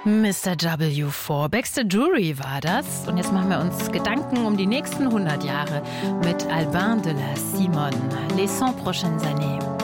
Mr. W4, Baxter Dury war das. Und jetzt machen wir uns Gedanken um die nächsten 100 Jahre mit Albin de la Simone. Les 100 prochaines années.